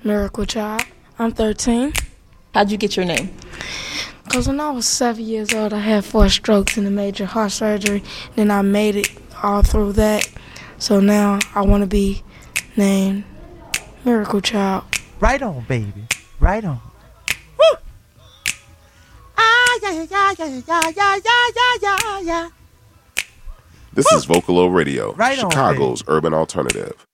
Miracle Child. I'm 13. How'd you get your name? Because when I was 7 years old, I had 4 strokes and a major heart surgery. Then I made it all through that. So now I want to be named Miracle Child. Right on, baby. Right on. Woo! Ah, yeah, yeah, yeah, yeah, yeah, yeah, yeah, yeah. This is Vocalo Radio, Right on, Chicago's urban alternative.